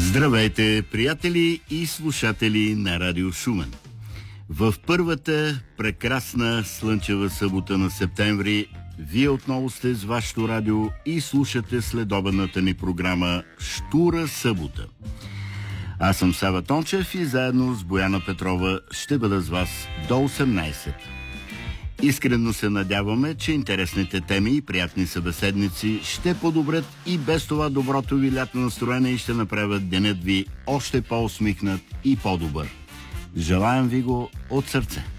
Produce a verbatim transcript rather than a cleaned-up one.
Здравейте, приятели и слушатели на Радио Шумен. В първата прекрасна слънчева събота на септември вие отново сте с вашето радио и слушате следобедната ни програма Щура събота. Аз съм Сава Тончев и заедно с Бояна Петрова ще бъда с вас до осемнайсет. Искрено се надяваме, че интересните теми и приятни събеседници ще подобрят и без това доброто ви лятно настроение и ще направят денят ви още по-усмихнат и по-добър. Желаем ви го от сърце.